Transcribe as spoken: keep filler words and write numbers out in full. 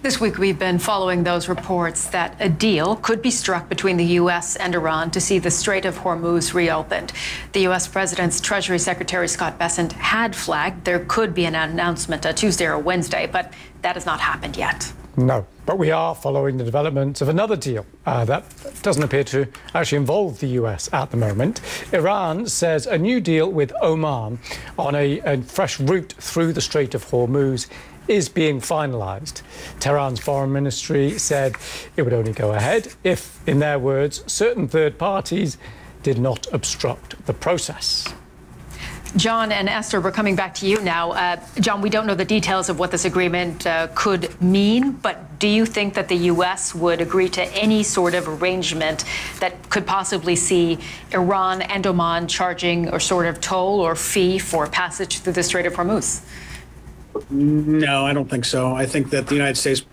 This week, we've been following those reports that a deal could be struck between the U S and Iran to see the Strait of Hormuz reopened. The U S President's Treasury Secretary Scott Bessent had flagged there could be an announcement a Tuesday or Wednesday, but that has not happened yet. No, but we are following the developments of another deal uh, that doesn't appear to actually involve the U S at the moment. Iran says a new deal with Oman on a, a fresh route through the Strait of Hormuz is being finalised. Tehran's foreign ministry said it would only go ahead if, in their words, certain third parties did not obstruct the process. John and Esther, we're coming back to you now. Uh, John, we don't know the details of what this agreement uh, could mean, but do you think that the U S would agree to any sort of arrangement that could possibly see Iran and Oman charging a sort of toll or fee for passage through the Strait of Hormuz? No, I don't think so. I think that the United States